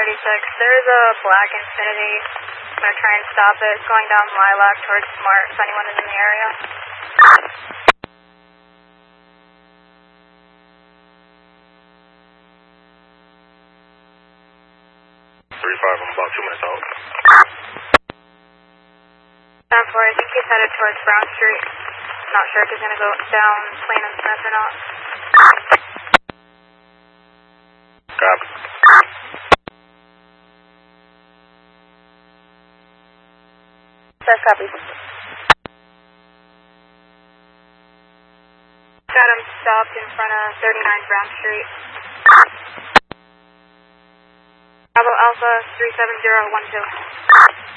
There is a black Infiniti. I'm going to try and stop it. It's going down Lilac towards Smart, if anyone is in the area. 35, I'm about 2 minutes out. 10-4, I think he's headed towards Brown Street. Not sure if he's going to go down Plain and Smith or not. Copy. First copy. Got him stopped in front of 39 Brown Street. Bravo Alpha 37012.